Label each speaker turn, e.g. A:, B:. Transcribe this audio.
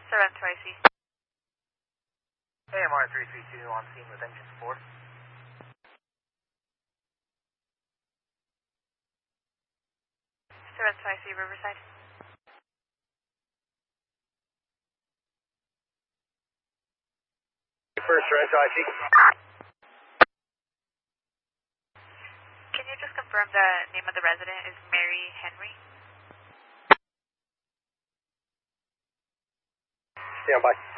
A: Toronto IC.
B: AMR 332 on scene with engine 4.
A: Toronto IC, Riverside.
B: First Toronto IC.
A: Can you just confirm the name of the resident is Mary Henry?
B: Stand by.